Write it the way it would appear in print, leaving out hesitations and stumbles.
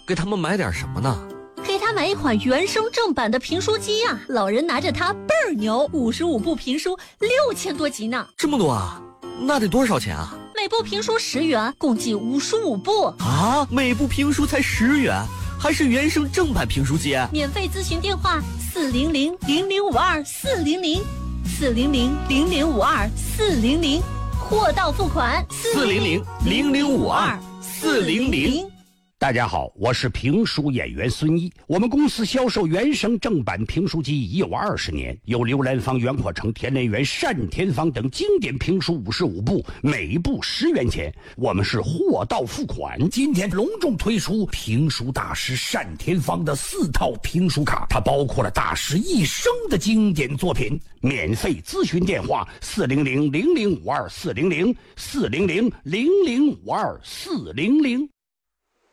给他们买点什么呢？ 给他买一款原声正版的评书机呀，老人拿着它倍儿牛，55部评书6000多集呢。 这么多啊？那得多少钱啊？ 每部评书10元，共计55部啊！每部评书才10元，还是原声正版评书机？ 免费咨询电话400-0052-400，400-0052-400，货到付款 400-0052-400。 大家好，我是评书演员孙一。我们公司销售原声正版评书机已有20年，有刘兰芳、袁阔成、田连元、单田芳等经典评书55部，每部10元钱。我们是货到付款。今天隆重推出评书大师单田芳的4套评书卡，它包括了大师一生的经典作品。免费咨询电话400-0052-400，400-0052-400。